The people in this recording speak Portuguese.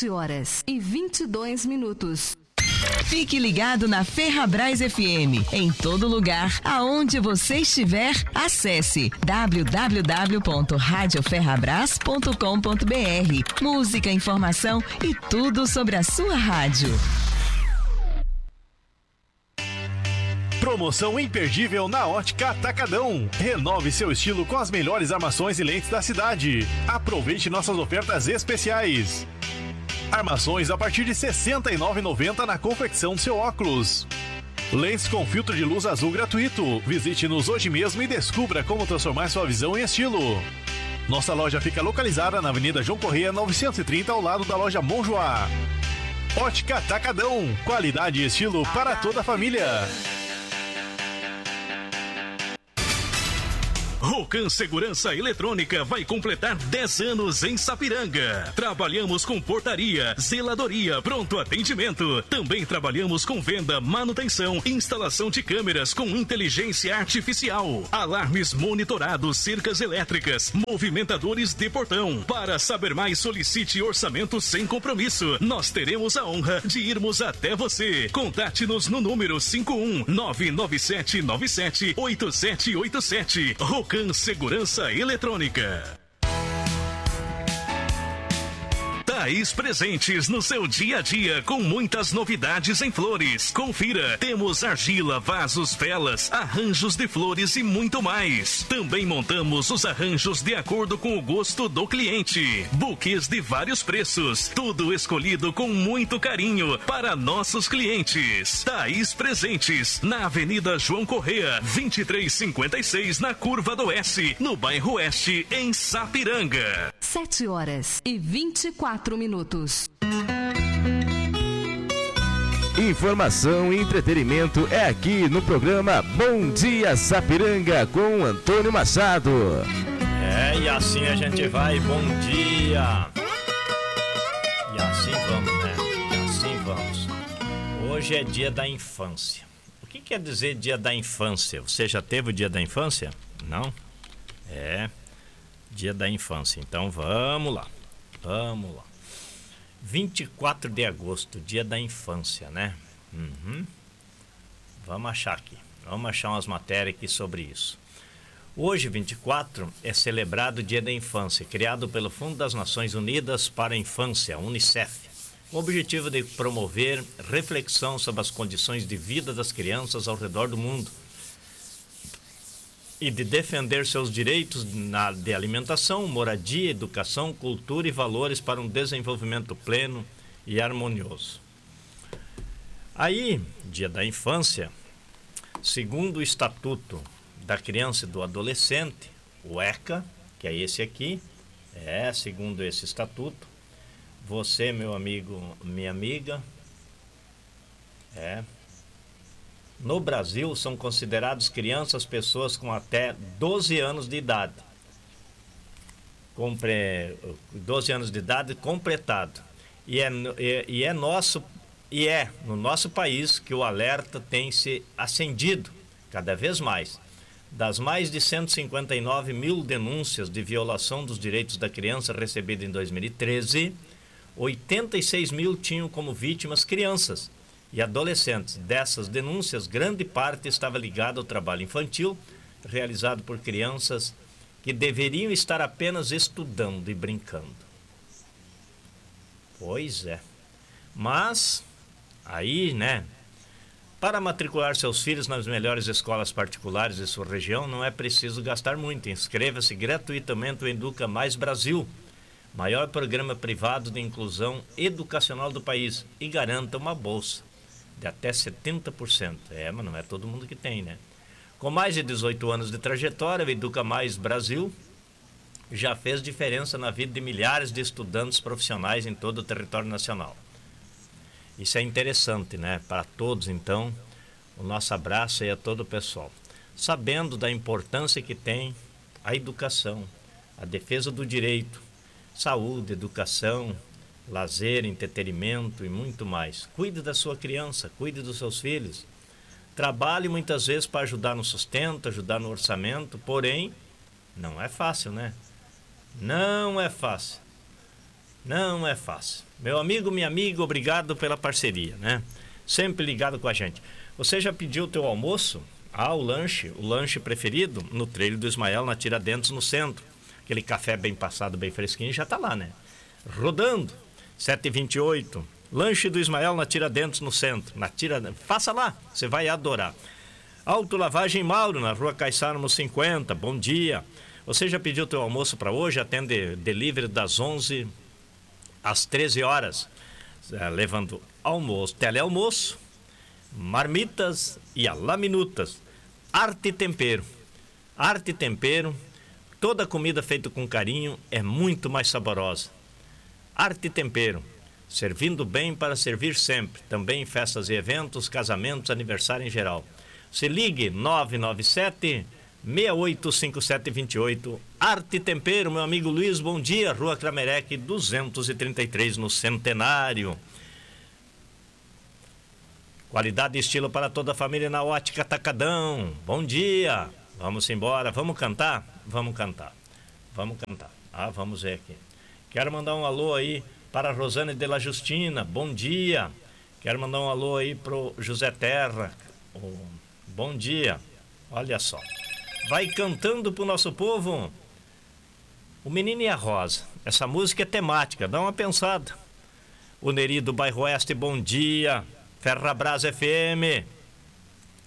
7h22. Fique ligado na Ferrabras FM. Em todo lugar, aonde você estiver, acesse www.radioferrabras.com.br. Música, informação e tudo sobre a sua rádio. Promoção imperdível na Ótica Atacadão. Renove seu estilo com as melhores armações e lentes da cidade. Aproveite nossas ofertas especiais. Armações a partir de R$ 69,90 na confecção do seu óculos. Lentes com filtro de luz azul gratuito. Visite-nos hoje mesmo e descubra como transformar sua visão em estilo. Nossa loja fica localizada na Avenida João Corrêa 930, ao lado da loja Monjoá. Ótica Atacadão. Qualidade e estilo para toda a família. Rocan Segurança Eletrônica vai completar 10 anos em Sapiranga. Trabalhamos com portaria, zeladoria, pronto atendimento. Também trabalhamos com venda, manutenção, instalação de câmeras com inteligência artificial, alarmes monitorados, cercas elétricas, movimentadores de portão. Para saber mais, solicite orçamento sem compromisso. Nós teremos a honra de irmos até você. Contate-nos no número 51997978787. Rocan Segurança Eletrônica. Thaís Presentes no seu dia a dia com muitas novidades em flores. Confira, temos argila, vasos, velas, arranjos de flores e muito mais. Também montamos os arranjos de acordo com o gosto do cliente. Buquês de vários preços, tudo escolhido com muito carinho para nossos clientes. Thaís Presentes, na Avenida João Corrêa, 2356, na Curva do Oeste, no bairro Oeste, em Sapiranga. 7h24. Informação e entretenimento é aqui no programa Bom Dia Sapiranga com Antônio Machado. E assim a gente vai, bom dia. E assim vamos, né? E assim vamos. Hoje é dia da infância. O que quer dizer dia da infância? Você já teve o dia da infância? Não? Dia da infância. Então vamos lá. 24 de agosto, dia da infância, né? Vamos achar umas matérias aqui sobre isso. Hoje, 24, é celebrado o Dia da Infância, criado pelo Fundo das Nações Unidas para a Infância, UNICEF, com o objetivo de promover reflexão sobre as condições de vida das crianças ao redor do mundo e de defender seus direitos de alimentação, moradia, educação, cultura e valores para um desenvolvimento pleno e harmonioso. Aí, Dia da Infância, segundo o Estatuto da Criança e do Adolescente, o ECA, que é esse aqui, segundo esse estatuto, você, meu amigo, minha amiga, no Brasil são considerados crianças pessoas com até 12 anos de idade. 12 anos de idade completado. E é no nosso país que o alerta tem se acendido cada vez mais. Das mais de 159 mil denúncias de violação dos direitos da criança recebidas em 2013, 86 mil tinham como vítimas crianças e adolescentes. Dessas denúncias, grande parte estava ligada ao trabalho infantil realizado por crianças que deveriam estar apenas estudando e brincando. Pois é. Mas, aí, né? Para matricular seus filhos nas melhores escolas particulares de sua região, não é preciso gastar muito. Inscreva-se gratuitamente no Educa Mais Brasil, maior programa privado de inclusão educacional do país, e garanta uma bolsa de até 70%. Mas não é todo mundo que tem, né? Com mais de 18 anos de trajetória, o Educa Mais Brasil já fez diferença na vida de milhares de estudantes profissionais em todo o território nacional. Isso é interessante, né? Para todos, então, o nosso abraço aí a todo o pessoal. Sabendo da importância que tem a educação, a defesa do direito, saúde, educação, lazer, entretenimento e muito mais. Cuide da sua criança, cuide dos seus filhos. Trabalhe muitas vezes para ajudar no sustento, ajudar no orçamento, porém, não é fácil, né? Não é fácil. Não é fácil. Meu amigo, minha amiga, obrigado pela parceria, né? Sempre ligado com a gente. Você já pediu o teu almoço? O lanche preferido no Trelho do Ismael, na Tiradentes, no centro. Aquele café bem passado, bem fresquinho, já tá lá, né? Rodando, 7h28. Lanche do Ismael na Tiradentes, no centro. Faça lá, você vai adorar. Autolavagem Mauro, na Rua Caissarmo 50. Bom dia. Você já pediu teu almoço para hoje? Atende delivery das 11 às 13 horas. Levando almoço, telealmoço, marmitas e alaminutas. Arte Tempero. Arte Tempero. Toda comida feita com carinho é muito mais saborosa. Arte Tempero. Servindo bem para servir sempre. Também em festas e eventos, casamentos, aniversário em geral. Se ligue 997-685728. Arte Tempero, meu amigo Luiz, bom dia. Rua Cramerec 233, no Centenário. Qualidade e estilo para toda a família na Ótica Atacadão. Bom dia. Vamos embora. Vamos cantar? Vamos cantar. Vamos cantar. Vamos ver aqui. Quero mandar um alô aí para a Rosane de la Justina. Bom dia. Quero mandar um alô aí pro José Terra. Bom dia. Olha só. Vai cantando pro nosso povo. O Menino e a Rosa. Essa música é temática. Dá uma pensada. O Neri do Bairro Oeste. Bom dia. Ferrabras FM.